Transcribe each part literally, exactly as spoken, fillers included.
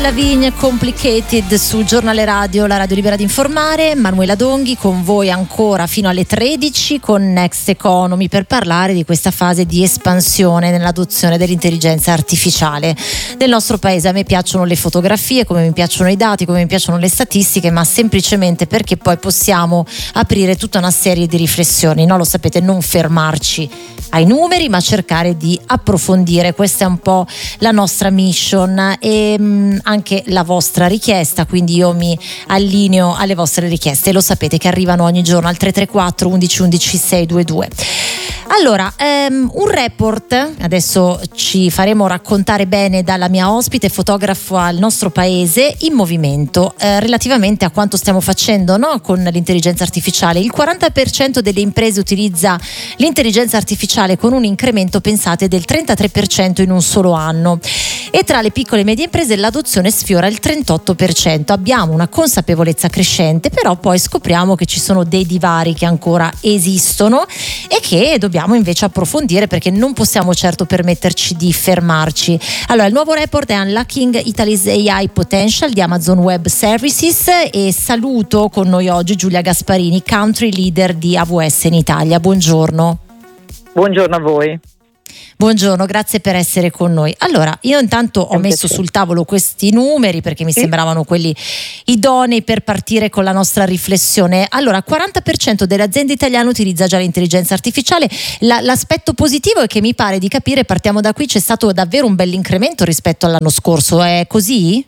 Lavigne Complicated su Giornale Radio, la radio libera di informare. Manuela Donghi con voi ancora fino alle tredici con Next Economy per parlare di questa fase di espansione nell'adozione dell'intelligenza artificiale nel nostro paese. A me piacciono le fotografie, come mi piacciono i dati, come mi piacciono le statistiche, ma semplicemente perché poi possiamo aprire tutta una serie di riflessioni, no? Lo sapete, non fermarci ai numeri ma cercare di approfondire. Questa è un po' la nostra mission e mh, anche la vostra richiesta, quindi io mi allineo alle vostre richieste, lo sapete che arrivano ogni giorno al tre tre quattro undici undici seicentoventidue. Allora, ehm, un report, adesso ci faremo raccontare bene dalla mia ospite, fotografa il nostro paese in movimento, eh, relativamente a quanto stiamo facendo, no? Con l'intelligenza artificiale. Il quaranta per cento delle imprese utilizza l'intelligenza artificiale con un incremento, pensate, del trentatré per cento in un solo anno. E tra le piccole e medie imprese l'adozione sfiora il trentotto per cento. Abbiamo una consapevolezza crescente, però poi scopriamo che ci sono dei divari che ancora esistono e che dobbiamo invece approfondire, perché non possiamo certo permetterci di fermarci. Allora, il nuovo report è Unlocking Italy's A I Potential di Amazon Web Services e saluto con noi oggi Giulia Gasparini, country leader di A W S in Italia. Buongiorno. Buongiorno a voi. Buongiorno, grazie per essere con noi. Allora, io intanto ho messo sul tavolo questi numeri perché mi sì. sembravano quelli idonei per partire con la nostra riflessione. Allora, quaranta per cento delle aziende italiane utilizza già l'intelligenza artificiale. La, l'aspetto positivo è che mi pare di capire, partiamo da qui, c'è stato davvero un bell'incremento rispetto all'anno scorso. È così?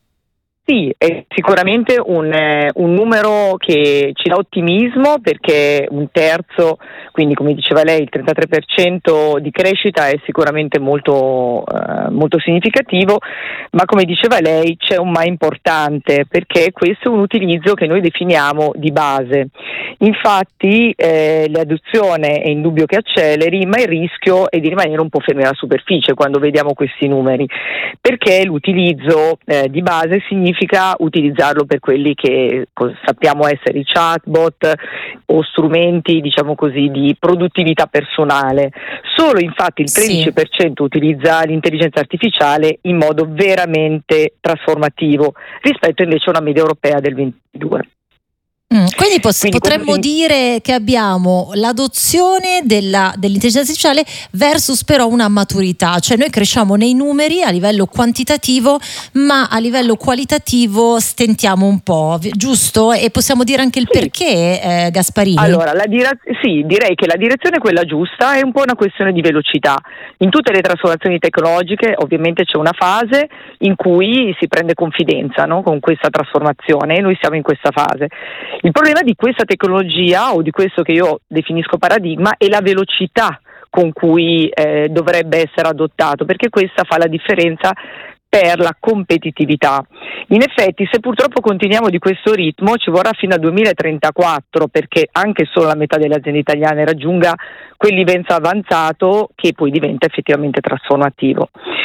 Sì, è sicuramente un, eh, un numero che ci dà ottimismo, perché un terzo, quindi come diceva lei il trentatré per cento di crescita è sicuramente molto, eh, molto significativo, ma come diceva lei c'è un ma importante, perché questo è un utilizzo che noi definiamo di base. Infatti eh, l'adozione è indubbio che acceleri, ma il rischio è di rimanere un po' fermi alla superficie quando vediamo questi numeri, perché l'utilizzo eh, di base significa utilizzarlo per quelli che sappiamo essere i chatbot o strumenti, diciamo così, di produttività personale. Solo infatti il tredici per cento sì. utilizza l'intelligenza artificiale in modo veramente trasformativo, rispetto invece a una media europea del ventidue per cento. Mm, quindi, poss- quindi potremmo questo... dire che abbiamo l'adozione della, dell'intelligenza artificiale versus però una maturità, cioè noi cresciamo nei numeri a livello quantitativo, ma a livello qualitativo stentiamo un po', giusto? E possiamo dire anche il sì. perché, eh, Gasparini? Allora, la dire- sì, direi che la direzione è quella giusta, è un po' una questione di velocità. In tutte le trasformazioni tecnologiche ovviamente c'è una fase in cui si prende confidenza, no? Con questa trasformazione, e noi siamo in questa fase. Il problema di questa tecnologia, o di questo che io definisco paradigma, è la velocità con cui eh, dovrebbe essere adottato, perché questa fa la differenza per la competitività. In effetti, se purtroppo continuiamo di questo ritmo, ci vorrà fino al duemilatrentaquattro perché anche solo la metà delle aziende italiane raggiunga quel livello avanzato che poi diventa effettivamente trasformativo.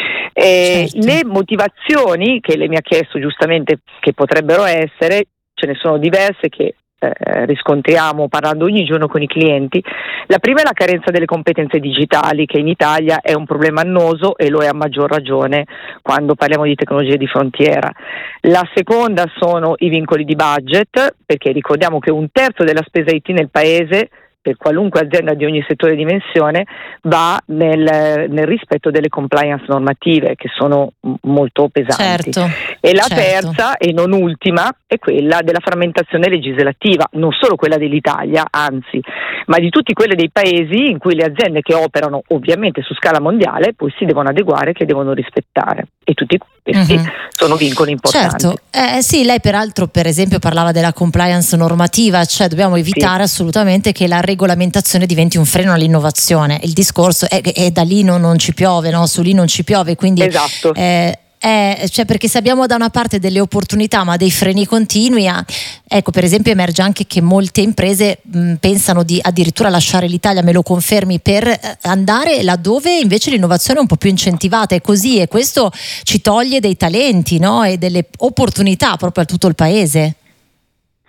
Eh, certo. Le motivazioni che lei mi ha chiesto giustamente che potrebbero essere, ce ne sono diverse che eh, riscontriamo parlando ogni giorno con i clienti. La prima è la carenza delle competenze digitali, che in Italia è un problema annoso e lo è a maggior ragione quando parliamo di tecnologie di frontiera. La seconda sono i vincoli di budget, perché ricordiamo che un terzo della spesa I T nel paese, per qualunque azienda di ogni settore e dimensione, va nel, nel rispetto delle compliance normative, che sono molto pesanti. Certo, e la certo. terza, e non ultima, è quella della frammentazione legislativa, non solo quella dell'Italia, anzi, ma di tutti quelle dei paesi in cui le aziende che operano ovviamente su scala mondiale poi si devono adeguare, che devono rispettare. E tutti questi uh-huh. sono vincoli importanti. Certo, eh, sì, lei peraltro per esempio parlava della compliance normativa, cioè dobbiamo evitare sì. assolutamente che la regolamentazione diventi un freno all'innovazione. Il discorso è che da lì non, non ci piove, no? Su lì non ci piove, quindi esatto. eh, Eh, cioè perché se abbiamo da una parte delle opportunità ma dei freni continui, ah, ecco per esempio emerge anche che molte imprese mh, pensano di addirittura lasciare l'Italia, me lo confermi, per eh, andare laddove invece l'innovazione è un po' più incentivata, è così, e questo ci toglie dei talenti, no? E delle opportunità proprio a tutto il paese.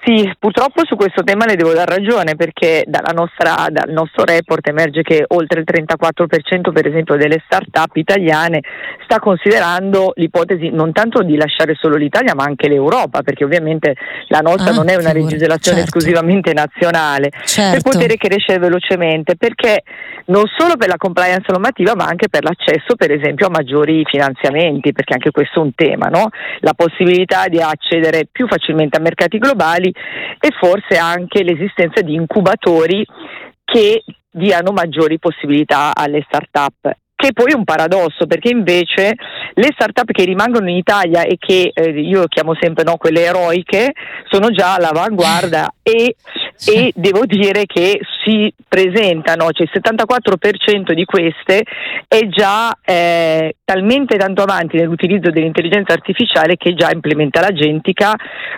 Sì, purtroppo su questo tema le devo dar ragione, perché dalla nostra, dal nostro report emerge che oltre il trentaquattro per cento per esempio delle start-up italiane sta considerando l'ipotesi non tanto di lasciare solo l'Italia ma anche l'Europa, perché ovviamente la nostra Ah, non è una figurati, legislazione certo. esclusivamente nazionale, Certo. per poter crescere velocemente, perché non solo per la compliance normativa ma anche per l'accesso per esempio a maggiori finanziamenti, perché anche questo è un tema, no? La possibilità di accedere più facilmente a mercati globali e forse anche l'esistenza di incubatori che diano maggiori possibilità alle start-up. Che poi è un paradosso, perché invece le start-up che rimangono in Italia e che eh, io chiamo sempre no, quelle eroiche, sono già all'avanguardia e, e devo dire che si presentano, cioè il settantaquattro per cento di queste è già eh, talmente tanto avanti nell'utilizzo dell'intelligenza artificiale che già implementa l'agentica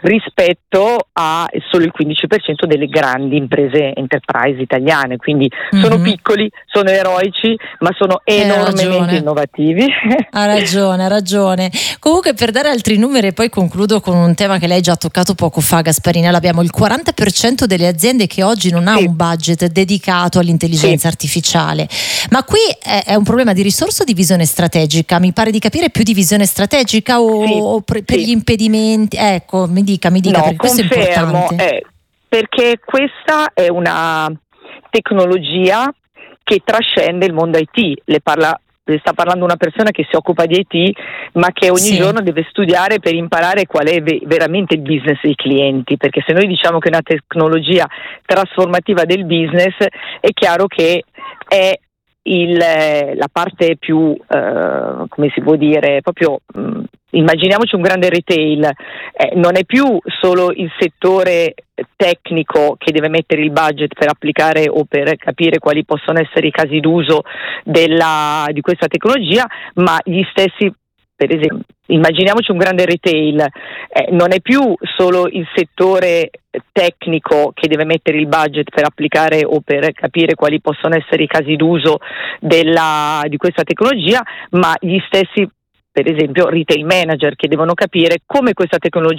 rispetto a solo il quindici per cento delle grandi imprese enterprise italiane, quindi mm-hmm. sono piccoli, sono eroici, ma sono enormi. enormemente innovativi. Ha ragione, ha ragione. Comunque, per dare altri numeri e poi concludo con un tema che lei già toccato poco fa, Gasparina, l'abbiamo il quaranta per cento delle aziende che oggi non ha sì. un budget dedicato all'intelligenza sì. artificiale. Ma qui è, è un problema di risorse o di visione strategica? Mi pare di capire più di visione strategica o, sì. o per, per sì. gli impedimenti? Ecco, mi dica, mi dica, no, perché questo confermo, è importante. Eh, perché questa è una tecnologia che trascende il mondo I T, le parla, le sta parlando una persona che si occupa di I T, ma che ogni sì. giorno deve studiare per imparare qual è ve- veramente il business dei clienti, perché se noi diciamo che è una tecnologia trasformativa del business, è chiaro che è il, la parte più, eh, come si può dire, proprio mh, immaginiamoci un grande retail, eh, non è più solo il settore tecnico che deve mettere il budget per applicare o per capire quali possono essere i casi d'uso della, di questa tecnologia, ma gli stessi, per esempio, immaginiamoci un grande retail, eh, non è più solo il settore tecnico che deve mettere il budget per applicare o per capire quali possono essere i casi d'uso della, di questa tecnologia, ma gli stessi, per esempio, retail manager che devono capire come questa tecnologia